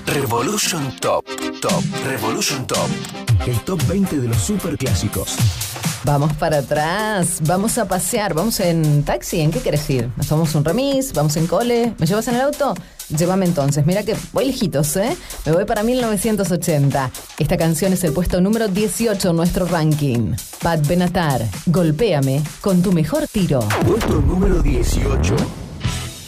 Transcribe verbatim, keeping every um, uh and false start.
Revolution Top. Top. Revolution Top. El top veinte de los superclásicos. Vamos para atrás, vamos a pasear, vamos en taxi, ¿en qué querés ir? ¿Nos tomamos un remis? ¿Vamos en cole? ¿Me llevas en el auto? Llévame entonces, mira que voy lejitos, ¿eh? Me voy para mil novecientos ochenta. Esta canción es el puesto número dieciocho en nuestro ranking. Pat Benatar, Golpéame con tu mejor tiro. Puesto número dieciocho.